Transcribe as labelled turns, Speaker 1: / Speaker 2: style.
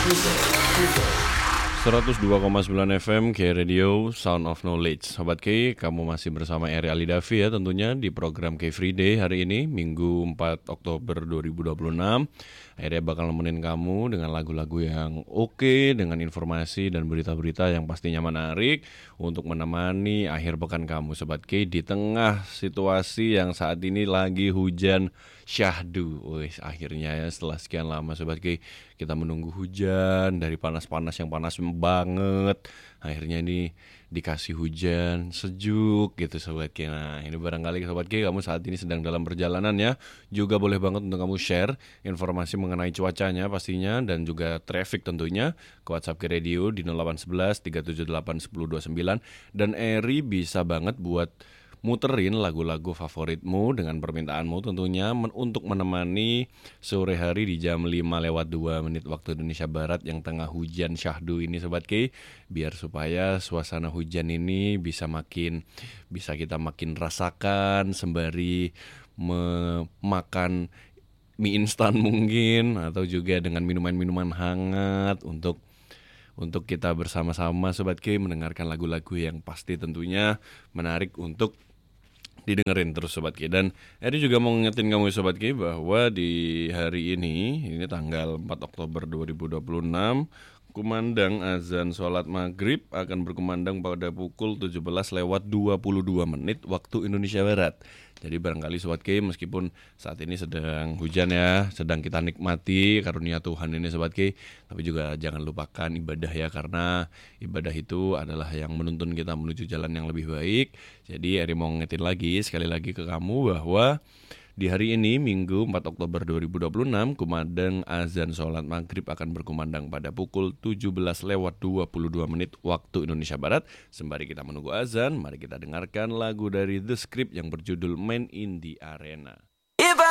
Speaker 1: 102,9 FM K Radio Sound of Knowledge. Sobat K, kamu masih bersama Eri Alidavi ya tentunya di program K Free Day hari ini Minggu 4 Oktober 2026. Eri bakal nemenin kamu dengan lagu-lagu yang oke, dengan informasi dan berita-berita yang pastinya menarik untuk menemani akhir pekan kamu Sobat K di tengah situasi yang saat ini lagi hujan syahdu. Akhirnya ya setelah sekian lama Sobat K kita menunggu hujan dari panas-panas yang panas banget. Akhirnya ini dikasih hujan sejuk gitu Sobat K. Nah ini barangkali Sobat K kamu saat ini sedang dalam perjalanan ya. Juga boleh banget untuk kamu share informasi mengenai cuacanya pastinya dan juga traffic tentunya ke WhatsApp K Radio di 0811 378 1029. Dan Eri bisa banget buat muterin lagu-lagu favoritmu dengan permintaanmu tentunya untuk menemani sore hari di jam 5:02 waktu Indonesia Barat yang tengah hujan syahdu ini Sobat K, biar supaya suasana hujan ini bisa kita makin rasakan sembari makan mie instan mungkin atau juga dengan minuman-minuman hangat untuk kita bersama-sama Sobat K mendengarkan lagu-lagu yang pasti tentunya menarik untuk didengerin terus Sobat K. Dan Eri juga mau ngingetin kamu Sobat K bahwa di hari ini tanggal 4 Oktober 2026 kumandang azan sholat maghrib akan berkumandang pada pukul 17:22 waktu Indonesia Barat. Jadi barangkali Sobat K meskipun saat ini sedang hujan ya, sedang kita nikmati karunia Tuhan ini Sobat K, tapi juga jangan lupakan ibadah ya, karena ibadah itu adalah yang menuntun kita menuju jalan yang lebih baik. Jadi Eri mau ngingetin lagi sekali lagi ke kamu bahwa di hari ini Minggu 4 Oktober 2026 kumandang azan sholat maghrib akan berkumandang pada pukul 17:22 waktu Indonesia Barat. Sembari kita menunggu azan, mari kita dengarkan lagu dari The Script yang berjudul Man in the Arena.